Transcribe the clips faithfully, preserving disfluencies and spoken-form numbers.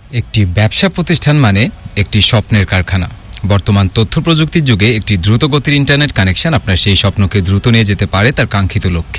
একটি ব্যবসা প্রতিষ্ঠান মানে একটি স্বপ্নের কারখানা। বর্তমান তথ্য প্রযুক্তির যুগে একটি দ্রুত গতির ইন্টারনেট কানেকশন আপনার সেই স্বপ্নকে দ্রুত নিয়ে যেতে পারে তার কাঙ্ক্ষিত লক্ষ্যে।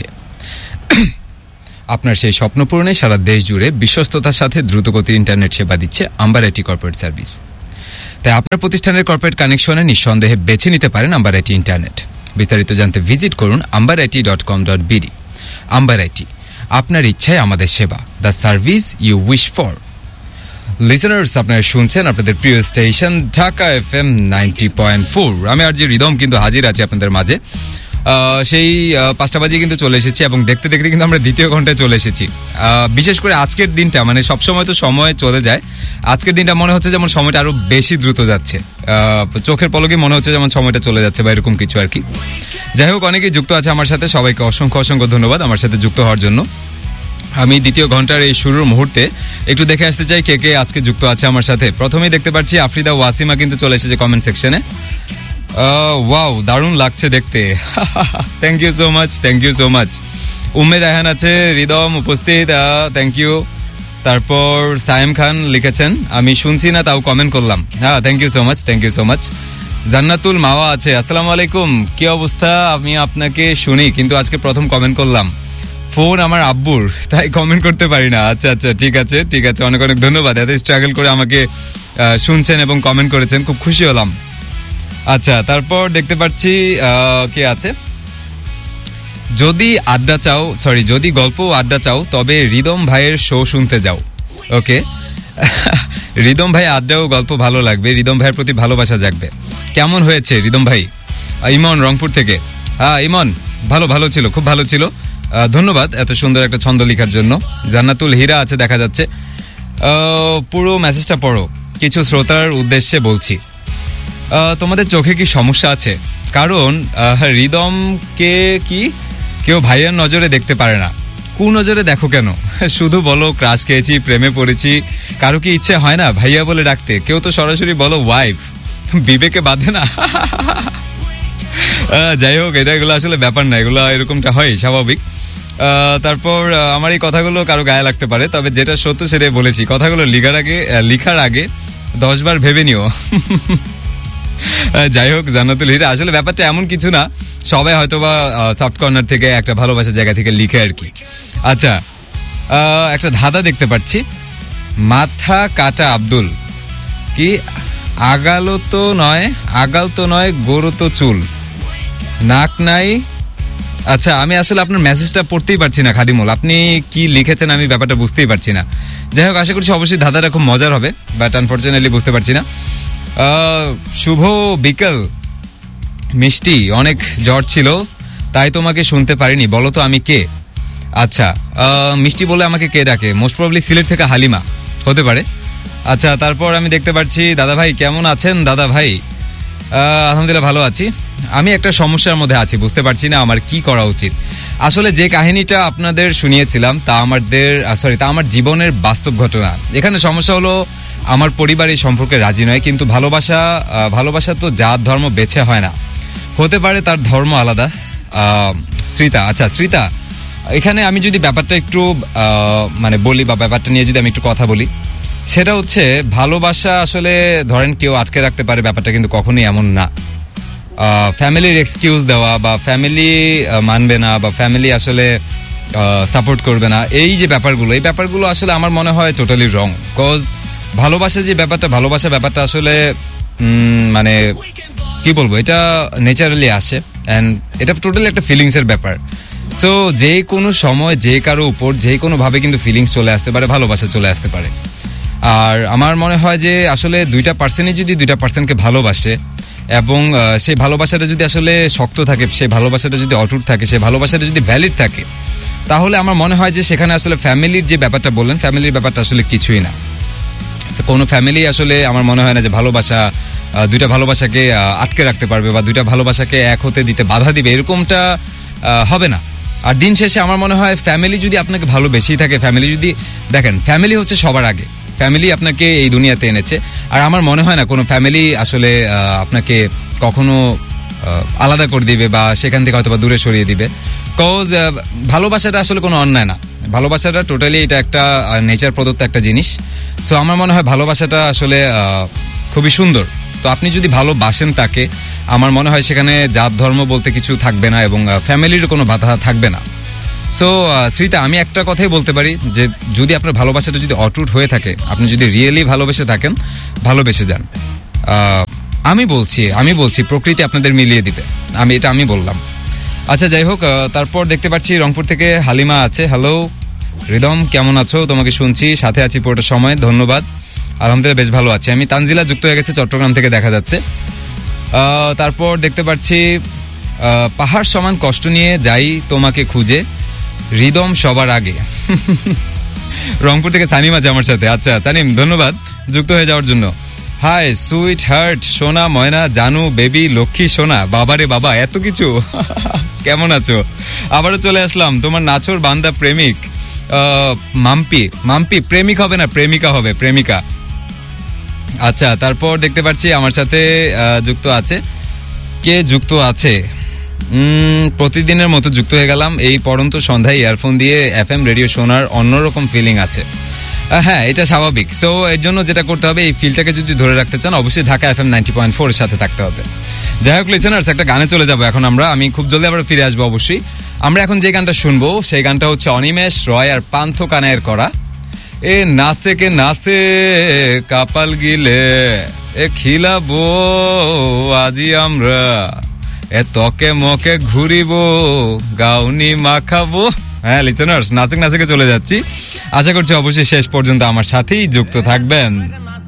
আপনার সেই স্বপ্ন পূরণে সারা দেশ জুড়ে বিশ্বস্ততার সাথে দ্রুত গতির ইন্টারনেট সেবা দিচ্ছে আম্বার আইটি কর্পোরেট সার্ভিস। তাই আপনার প্রতিষ্ঠানের কর্পোরেট কানেকশনে নিঃসন্দেহে বেছে নিতে পারেন আম্বার আইটি ইন্টারনেট। বিস্তারিত জানতে ভিজিট করুন amber IT dot com dot BD. Amber IT, আপনার ইচ্ছায় আমাদের সেবা, the service you wish for. Listeners, আপনারা শুনছেন আপনাদের প্রিয় station Dhaka F M ninety point four. আমি আর যে রিদম কিন্তু হাজির আছি আপনাদের মাঝে। সেই পাঁচটা বাজে কিন্তু চলে এসেছি এবং দেখতে দেখতে কিন্তু আমরা দ্বিতীয় ঘন্টায় চলে এসেছি। বিশেষ করে আজকের দিনটা, মানে সবসময় তো সময় চলে যায়, আজকের দিনটা মনে হচ্ছে যেমন সময়টা আরো বেশি দ্রুত যাচ্ছে। চোখের পলকে মনে হচ্ছে যেমন সময়টা চলে যাচ্ছে বা এরকম কিছু আর কি। যাই হোক, অনেকেই যুক্ত আছে আমার সাথে, সবাইকে অসংখ্য অসংখ্য ধন্যবাদ আমার সাথে যুক্ত হওয়ার জন্য। আমি দ্বিতীয় ঘন্টার এই শুরুর মুহূর্তে একটু দেখে আসতে চাই কে কে আজকে যুক্ত আছে আমার সাথে। প্রথমেই দেখতে পাচ্ছি আফরিদা ওয়াসিমা কিন্তু চলে এসেছে কমেন্ট সেকশনে। ওয়াও, দারুণ লাগছে দেখতে। Thank you so much, thank you so much. Umme Raihan আছে, রিদম উপস্থিত, থ্যাংক ইউ। তারপর সায়েম খান লিখেছেন আমি শুনছি না তাও কমেন্ট করলাম। হ্যাঁ, thank you so much, thank you so much. জান্নাতুল মাওয়া আছে, আসসালামু আলাইকুম, কি অবস্থা? আমি আপনাকে শুনি কিন্তু আজকে প্রথম কমেন্ট করলাম। ফোন আমার আব্বুর, তাই কমেন্ট করতে পারি না। আচ্ছা আচ্ছা, ঠিক আছে ঠিক আছে, অনেক অনেক ধন্যবাদ। এত স্ট্রাগল করে আমাকে শুনছেন এবং কমেন্ট করেছেন, খুব খুশি হলাম। আচ্ছা, তারপর দেখতে পাচ্ছি কে আছে, যদি আড্ডা চাও, সরি যদি গল্প আড্ডা চাও তবে রিদম ভাইয়ের শো শুনতে যাও। ওকে, রিদম ভাই আড্ডা ও গল্প ভালো লাগবে, রিদম ভাইয়ের প্রতি ভালোবাসা জাগবে। কেমন হয়েছে রিদম ভাই? ইমন রংপুর থেকে। হ্যাঁ ইমন, ভালো ভালো ছিল, খুব ভালো ছিল, ধন্যবাদ এত সুন্দর একটা ছন্দ লেখার জন্য। জান্নাতুল হীরা আছে দেখা যাচ্ছে। পুরো মেসেজটা পড়ো, কিছু শ্রোতার উদ্দেশ্যে বলছি। তোমাদের চোখে কি সমস্যা আছে? কারণ রিদমকে কি কেউ ভাইয়ের নজরে দেখতে পারে না, কু নজরে দেখো কেন? শুধু বলো ক্রাশ খেয়েছি, প্রেমে পড়েছি। কারো কি ইচ্ছে হয় না ভাইয়া বলে ডাকতে? কেউ তো সরাসরি বলো ওয়াইফ, বিবেকে বাঁধে না? যাই হোক, এটা এগুলো আসলে ব্যাপার না, এগুলো এরকমটা হয় স্বাভাবিক। তারপর আমার এই কথাগুলো কারো গায়ে লাগতে পারে, তবে যেটা সত্য সেটাই বলেছি। কথাগুলো লিখার আগে লিখার আগে দশ বার ভেবে নিও। যাই হোক জান্নাতুল হীরা, আসলে ব্যাপারটা এমন কিছু না, সবাই হয়তো বা সফট কর্নার থেকে একটা ভালোবাসার জায়গা থেকে লিখে আর কি। আচ্ছা, একটা ধাঁধা দেখতে পাচ্ছি, মাথা কাটা আব্দুল, কি আগালো তো নয়, আগাল তো নয়, গরু তো চুল, নাক নাই। আচ্ছা, আমি আসলে আপনার মেসেজটা পড়তেই পারছি না খাদিমুল, আপনি কি লিখেছেন আমি ব্যাপারটা বুঝতেই পারছি না। যাই হোক, আশা করছি অবশ্যই ধাঁধাটা খুব মজার হবে, বাট আনফরচুনেটলি বুঝতে পারছি না। শুভ বিকেল মিষ্টি, অনেক জ্বর ছিল তাই তোমাকে শুনতে পারিনি, বলো তো আমি কে? আচ্ছা, মিষ্টি বলে আমাকে কে ডাকে? মোস্ট প্রবাবলি সিলেট থেকে হালিমা হতে পারে। আচ্ছা, তারপর আমি দেখতে পাচ্ছি দাদা ভাই, কেমন আছেন দাদা ভাই? আলহামদুলিল্লাহ ভালো আছি। আমি একটা সমস্যার মধ্যে আছি, বুঝতে পারছি না আমার কি করা উচিত। আসলে যে কাহিনীটা আপনাদের শুনিয়েছিলাম তা আমাদের সরি তা আমার জীবনের বাস্তব ঘটনা। এখানে সমস্যা হলো আমার পরিবার এই সম্পর্কে রাজি নয়, কিন্তু ভালোবাসা ভালোবাসা তো জাত ধর্ম বেছে হয় না, হতে পারে তার ধর্ম আলাদা। শ্রীতা, আচ্ছা শ্রীতা, এখানে আমি যদি ব্যাপারটা একটু মানে বলি বা ব্যাপারটা নিয়ে যদি আমি একটু কথা বলি, সেটা হচ্ছে ভালোবাসা আসলে ধরেন কেউ আটকে রাখতে পারে, ব্যাপারটা কিন্তু কখনোই এমন না। ফ্যামিলির এক্সকিউজ দেওয়া বা ফ্যামিলি মানবে না বা ফ্যামিলি আসলে সাপোর্ট করবে না, এই যে ব্যাপারগুলো, এই ব্যাপারগুলো আসলে আমার মনে হয় টোটালি রং। কজ ভালোবাসা যে ব্যাপারটা, ভালোবাসা ব্যাপারটা আসলে মানে কি বলবো, এটা নেচারালি আসে অ্যান্ড এটা টোটালি একটা ফিলিংসের ব্যাপার। সো যে কোনো সময় যে কারো উপর যে কোনো ভাবে কিন্তু ফিলিংস চলে আসতে পারে, ভালোবাসা চলে আসতে পারে। আর আমার মনে হয় যে আসলে দুইটা পার্সনই যদি দুইটা পার্সনকে ভালোবাসে এবং সেই ভালোবাসাটা যদি আসলে শক্ত থাকে, সেই ভালোবাসাটা যদি অটুট থাকে, সেই ভালোবাসাটা যদি ভ্যালিড থাকে, তাহলে আমার মনে হয় যে সেখানে আসলে ফ্যামিলির যে ব্যাপারটা বললেন, ফ্যামিলির ব্যাপারটা আসলে কিছুই না। কোনো ফ্যামিলি আসলে আমার মনে হয় না যে ভালোবাসা দুইটা ভালোবাসাকে আটকে রাখতে পারবে বা দুইটা ভালোবাসাকে এক হতে দিতে বাধা দিবে, এরকমটা হবে না। আর দিন শেষে আমার মনে হয় ফ্যামিলি যদি আপনাকে ভালোবেসেই থাকে, ফ্যামিলি যদি দেখেন, ফ্যামিলি হচ্ছে সবার আগে, ফ্যামিলি আপনাকে এই দুনিয়াতে এনেছে। আর আমার মনে হয় না কোনো ফ্যামিলি আসলে আপনাকে কখনো আলাদা করে দিবে বা সেখান থেকে হয়তো বা দূরে সরিয়ে দিবে। কজ ভালোবাসাটা আসলে কোনো অন্যায় না, ভালোবাসাটা টোটালি এটা একটা নেচার প্রদত্ত একটা জিনিস। সো আমার মনে হয় ভালোবাসাটা আসলে আহ, খুবই সুন্দর। তো আপনি যদি ভালোবাসেন তাকে, আমার মনে হয় সেখানে জাত ধর্ম বলতে কিছু থাকবে না এবং ফ্যামিলির কোনো বাধা থাকবে না। সো শ্রীতা, আমি একটা কথাই বলতে পারি যে যদি আপনার ভালোবাসাটা যদি অটুট হয়ে থাকে, আপনি যদি রিয়েলি ভালোবেসে থাকেন, ভালোবেসে যান। আহ, আমি বলছি আমি বলছি প্রকৃতি আপনাদের মিলিয়ে দিবে, আমি এটা আমি বললাম। আচ্ছা যাই হোক, আহ, তারপর দেখতে পাচ্ছি রংপুর থেকে হালিমা আছে। হ্যালো রিদম, কেমন আছো? তোমাকে শুনছি, সাথে আছি পুরোটা সময়, ধন্যবাদ। আলহামদুলিল্লাহ বেশ ভালো আছি আমি। তানজিলা যুক্ত হয়ে গেছে চট্টগ্রাম থেকে, দেখা যাচ্ছে। আহ, তারপর দেখতে পাচ্ছি আহ, পাহাড় সমান কষ্ট নিয়ে যাই তোমাকে খুঁজে, রিদম সবার আগে। রংপুর থেকে সানিম আছে আমার সাথে। আচ্ছা সানিম, ধন্যবাদ যুক্ত হয়ে যাওয়ার জন্য। হাই সুইট হার্ট, সোনা ময়না জানু বেবি লক্ষ্মী সোনা, বাবারে বাবা এত কিছু। কেমন আছো? আবারও চলে আসলাম তোমার নাছোর বান্দা প্রেমিক আহ, মাম্পি। মাম্পি প্রেমিক হবে না, প্রেমিকা হবে, প্রেমিকা। আচ্ছা তারপর দেখতে পাচ্ছি আমার সাথে আহ, যুক্ত আছে, কে যুক্ত আছে? উম, প্রতিদিনের মতো যুক্ত হয়ে গেলাম। এই পড়ন্ত সন্ধ্যায় ইয়ারফোন দিয়ে এফএম রেডিও শোনার অন্যরকম ফিলিং আছে। আহ, হ্যাঁ এটা স্বাভাবিক। সো এর জন্য যেটা করতে হবে, এই ফিলটাকে যদি ধরে রাখতে চান, অবশ্যই Dhaka FM ninety point four এর সাথে থাকতে হবে। যাই হোক লিসেনার্স, একটা গানে চলে যাবো এখন আমরা। আমি খুব জলদি আবার ফিরে আসবো অবশ্যই। আমরা এখন যে গানটা শুনবো সেই গানটা হচ্ছে অনিমেষ রয় আর পান্থ কানায়ের করা, এ নাচে কে নাচে কাপাল গিলে, এ খিলাবো আজি আমরা, এ তকে মকে ঘুরিব গাউনি মাখাবো। হ্যাঁ লিসেনার্স, নাচে নাচে চলে যাচ্ছি। আশা করছি অবশ্যই শেষ পর্যন্ত আমার সাথেই যুক্ত থাকবেন।